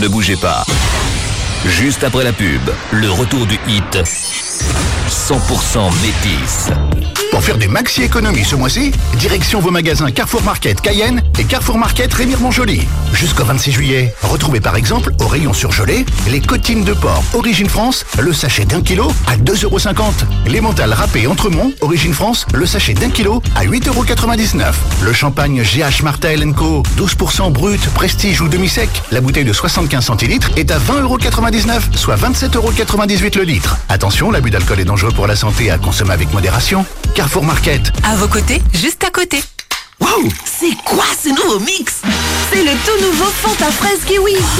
Ne bougez pas. Juste après la pub, le retour du hit 100% Métis. Pour faire des maxi économies ce mois-ci, direction vos magasins Carrefour Market Cayenne et Carrefour Market Rémire-Montjoly. Jusqu'au 26 juillet, retrouvez par exemple au rayon surgelé les côtines de porc Origine France, le sachet d'1 kg à 2,50 €. Les mentales râpées Entremont Origine France, le sachet d'1 kg à 8,99 €. Le champagne GH Martel & Co 12% brut, prestige ou demi-sec, la bouteille de 75 centilitres est à 20,99 €, soit 27,98 € le litre. Attention, l'abus d'alcool est dangereux pour la santé, à consommer avec modération. Carrefour Market. À vos côtés, juste à côté. Waouh, c'est quoi ce nouveau mix? C'est le tout nouveau Fanta Fraise Kiwi.